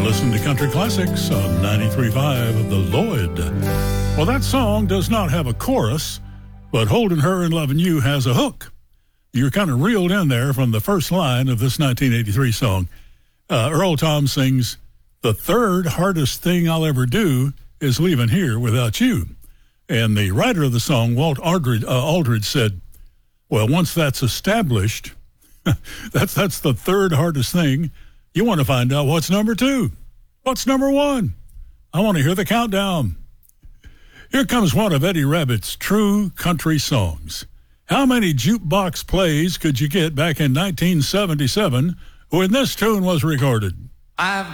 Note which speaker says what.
Speaker 1: Listen to Country Classics on 93.5 The Lloyd. Well, that song does not have a chorus, but Holding Her and Loving You has a hook. You're kind of reeled in there from the first line of this 1983 song. Earl Tom sings, "The third hardest thing I'll ever do is leaving here without you." And the writer of the song, Walt Aldridge, said, well, once that's established, that's the third hardest thing. You want to find out what's number two. What's number one? I want to hear the countdown. Here comes one of Eddie Rabbitt's true country songs. How many jukebox plays could you get back in 1977 when this tune was recorded?
Speaker 2: I've